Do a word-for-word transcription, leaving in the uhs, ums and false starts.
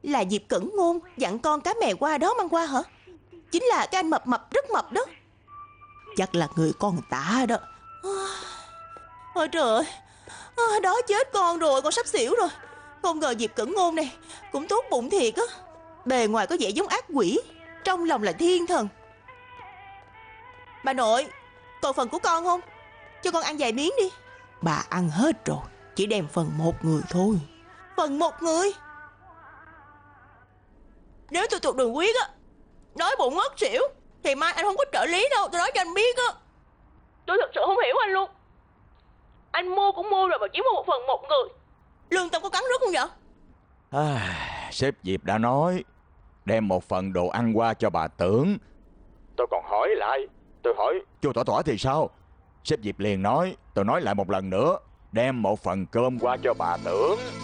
Là Diệp Cẩn Ngôn dặn con cá mè qua đó mang qua hả? Chính là cái anh mập mập rất mập đó. Chắc là người con tả đó. Ôi trời ơi, à, đó chết con rồi, con sắp xỉu rồi. Không ngờ Diệp Cẩn Ngôn này cũng tốt bụng thiệt á. Bề ngoài có vẻ giống ác quỷ, trong lòng là thiên thần. Bà nội, còn phần của con không? Cho con ăn vài miếng đi. Bà ăn hết rồi, chỉ đem phần một người thôi. Phần một người? Nếu tôi tụt đường huyết á, đói bụng ngất xỉu, thì mai anh không có trợ lý đâu, tôi nói cho anh biết á. Tôi thật sự không hiểu anh luôn. Anh mua cũng mua rồi mà chỉ mua một phần một người. Lương tâm có cắn rứt không vậy? À, sếp Diệp đã nói đem một phần đồ ăn qua cho bà Tưởng. Tôi còn hỏi lại, tôi hỏi chú Tỏa Tỏa thì sao? Sếp Diệp liền nói, tôi nói lại một lần nữa, đem một phần cơm qua cho bà Tưởng.